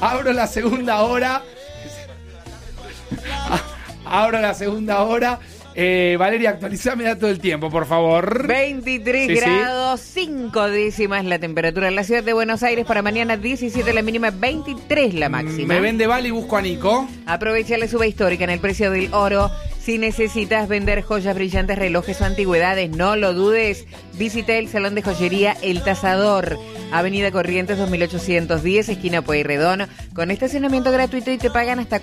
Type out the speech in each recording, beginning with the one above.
Abro la segunda hora. Valeria, actualizame datos del tiempo, por favor. 23 Sí, grados, 5 décimas la temperatura en la ciudad de Buenos Aires. Para mañana 17 la mínima, 23 la máxima. Me vende Vale y busco a Nico. Aprovecha la suba histórica en el precio del oro. Si necesitas vender joyas brillantes, relojes o antigüedades, no lo dudes. Visita el Salón de Joyería El Tasador, Avenida Corrientes 2810, esquina Pueyrredón, con estacionamiento gratuito y te pagan hasta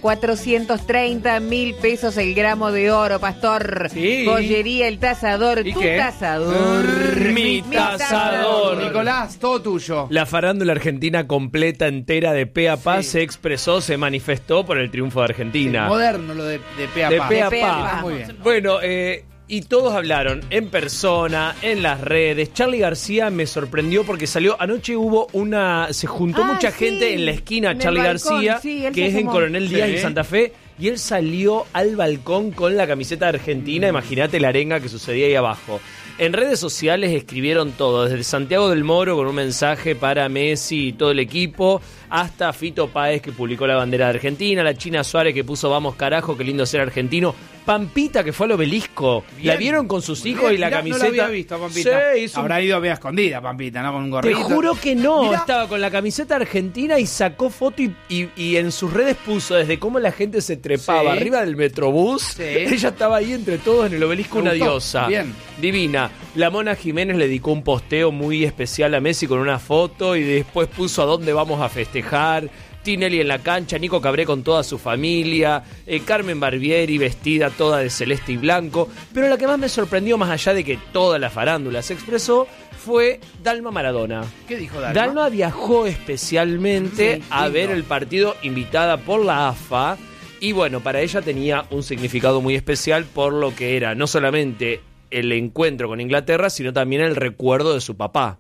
430.000 pesos el gramo de oro, pastor. Sí. Joyería El Tasador, ¿Y tu qué? tasador. Mi tasador. Nicolás, todo tuyo. La farándula argentina completa, entera, de pe a pa, se expresó, se manifestó por el triunfo de Argentina. Moderno lo de pe a De pa. pe a De pe a pa. pa. Muy bien. Bueno, y todos hablaron en persona, en las redes. Charly García me sorprendió porque salió, anoche se juntó mucha sí, gente en la esquina en el Charly balcón, García, sí, él que se es en asomó. Coronel Díaz Sí. y Santa Fe, y él salió al balcón con la camiseta de Argentina. Imagínate la arenga que sucedía ahí abajo. En redes sociales escribieron todo, desde Santiago del Moro con un mensaje para Messi y todo el equipo, hasta Fito Páez que publicó la bandera de Argentina, la China Suárez que puso vamos carajo, qué lindo ser argentino, Pampita que fue al Obelisco, Bien. la vieron con sus hijos Bien, y la mirá, camiseta. No la había visto, Pampita. Sí, hizo un- Habrá ido media escondida, Pampita, ¿no? Con un Te gorrito. juro que no, Mirá. estaba con la camiseta argentina y sacó foto y en sus redes puso desde cómo la gente se trepaba Sí. arriba del metrobús. Sí. Ella estaba ahí entre todos en el Obelisco, Me una gustó. diosa. Bien. Divina. La Mona Jiménez le dedicó un posteo muy especial a Messi con una foto y después puso a dónde vamos a festejar. Tinelli en la cancha, Nico Cabré con toda su familia, Carmen Barbieri vestida toda de celeste y blanco. Pero la que más me sorprendió, más allá de que toda la farándula se expresó, fue Dalma Maradona. ¿Qué dijo Dalma? Dalma viajó especialmente Sí, a lindo. ver el partido, invitada por la AFA. Y bueno, para ella tenía un significado muy especial por lo que era no solamente el encuentro con Inglaterra, sino también el recuerdo de su papá.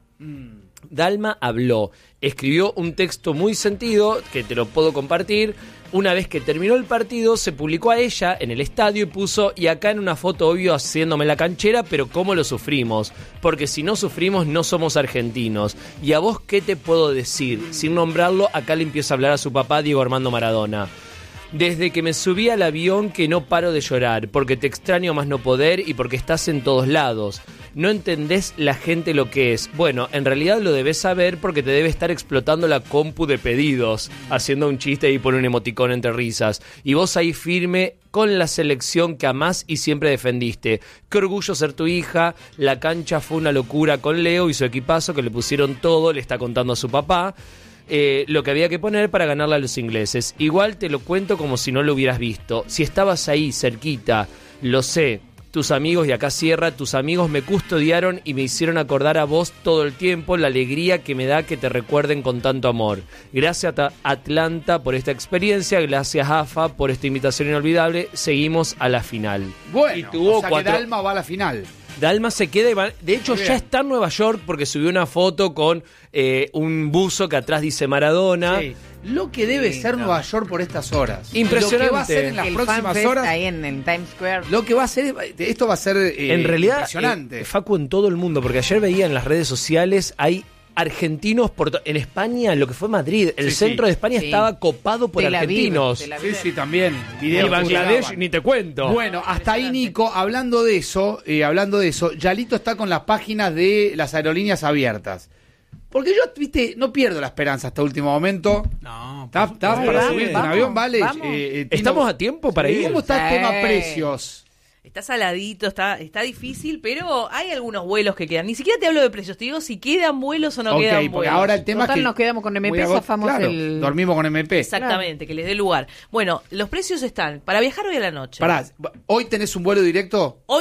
Dalma habló, escribió un texto muy sentido, que te lo puedo compartir. Una vez que terminó el partido, se publicó a ella en el estadio y puso, y acá en una foto obvio haciéndome la canchera, pero cómo lo sufrimos, porque si no sufrimos no somos argentinos. ¿Y a vos qué te puedo decir? Sin nombrarlo, acá le empieza a hablar a su papá, Diego Armando Maradona. Desde que me subí al avión que no paro de llorar, porque te extraño más no poder y porque estás en todos lados. No entendés la gente lo que es. Bueno, en realidad lo debes saber porque te debe estar explotando la compu de pedidos, haciendo un chiste y pone un emoticón entre risas. Y vos ahí firme con la selección que amás y siempre defendiste. Qué orgullo ser tu hija. La cancha fue una locura con Leo y su equipazo que le pusieron todo, le está contando a su papá. Lo que había que poner para ganarle a los ingleses. Igual te lo cuento como si no lo hubieras visto. Si estabas ahí, cerquita, lo sé. Tus amigos, y acá cierra, tus amigos me custodiaron y me hicieron acordar a vos todo el tiempo, la alegría que me da que te recuerden con tanto amor. Gracias a Atlanta por esta experiencia, gracias AFA por esta invitación inolvidable. Seguimos a la final. Bueno, y tuvo o sea cuatro... que Dalma va a la final. Dalma se queda y va... De hecho, Bien. ya está en Nueva York porque subió una foto con un buzo que atrás dice Maradona. Sí. Lo que debe ser Nueva York por estas horas. Impresionante. Lo que va a ser en las El próximas fanfest horas. ahí en Times Square. Lo que va a ser, esto va a ser En realidad, impresionante. Facu, en todo el mundo, porque ayer veía en las redes sociales, hay argentinos en España, lo que fue Madrid, el Sí, centro sí. de España Sí. estaba copado por Tel Aviv, argentinos. Tel Aviv. Sí, también. Y Videos Bangladesh llegaban. ni te cuento. Bueno, hasta ahí, Nico, hablando de eso, Yalito está con las páginas de las aerolíneas abiertas. Porque yo, viste, no pierdo la esperanza hasta último momento. No, ¿Estás para Vamos, subirte en vamos, avión, vale? vamos. Tino, ¿Estamos a tiempo para ir? ¿Cómo está el Sí. tema precios? está saladito, está difícil, pero hay algunos vuelos que quedan. Ni siquiera te hablo de precios, te digo si quedan vuelos o no Ok, quedan porque vuelos. ahora el tema Total, es que nos quedamos con MP, muy zafamos claro, el... dormimos con MP. Exactamente, que les dé lugar. Bueno, los precios están para viajar hoy a la noche. Pará, ¿hoy tenés un vuelo directo? Hoy